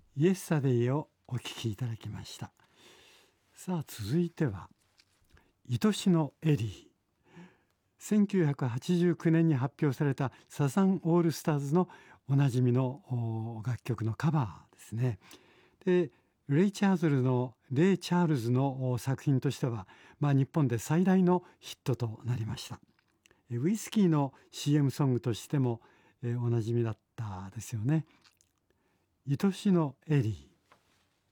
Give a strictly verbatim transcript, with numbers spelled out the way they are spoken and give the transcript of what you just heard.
イエスタデイをお聴きいただきました。さあ続いては愛しのエリー。せんきゅうひゃくはちじゅうきゅうねんに発表されたサザンオールスターズのおなじみの楽曲のカバーですね。でレイ・チャールズのレイ・チャールズの作品としては、まあ、日本で最大のヒットとなりました。ウイスキーの シーエム ソングとしてもおなじみだったですよね。愛しのエリー。